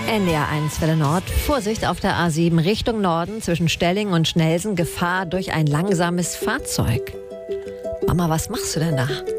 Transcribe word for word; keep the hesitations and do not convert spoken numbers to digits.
N D R eins Welle Nord. Vorsicht auf der A sieben Richtung Norden zwischen Stelling und Schnelsen. Gefahr durch ein langsames Fahrzeug. Mama, was machst du denn da?